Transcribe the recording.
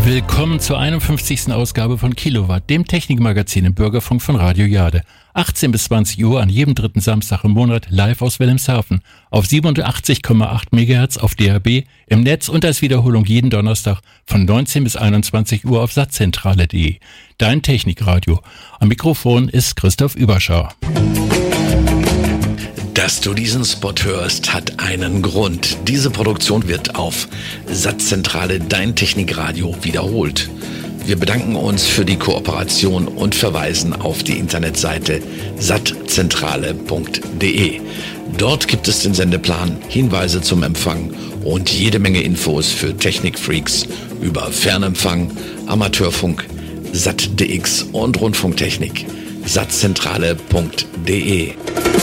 Willkommen zur 51. Ausgabe von Kilowatt, dem Technikmagazin im Bürgerfunk von Radio Jade. 18 bis 20 Uhr an jedem dritten Samstag im Monat live aus Wilhelmshaven auf 87,8 MHz auf DAB, im Netz und als Wiederholung jeden Donnerstag von 19 bis 21 Uhr auf satzzentrale.de. Dein Technikradio. Am Mikrofon ist Christoph Überschar. Dass du diesen Spot hörst, hat einen Grund. Diese Produktion wird auf Satzzentrale Dein Technikradio wiederholt. Wir bedanken uns für die Kooperation und verweisen auf die Internetseite satzzentrale.de. Dort gibt es den Sendeplan, Hinweise zum Empfang und jede Menge Infos für Technikfreaks über Fernempfang, Amateurfunk, SAT-DX und Rundfunktechnik. satzzentrale.de